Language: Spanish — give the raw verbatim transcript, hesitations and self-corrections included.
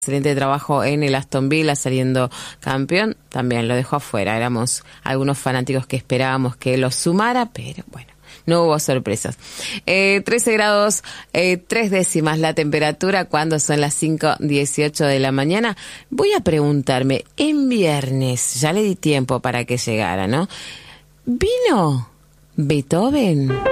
Excelente trabajo en el Aston Villa saliendo campeón, también lo dejó afuera. Éramos algunos fanáticos que esperábamos que lo sumara, pero bueno, no hubo sorpresas. Eh, trece grados, eh, tres décimas la temperatura cuando son las cinco dieciocho de la mañana. Voy a preguntarme, en viernes, ya le di tiempo para que llegara, ¿no? ¿Vino Beethoven?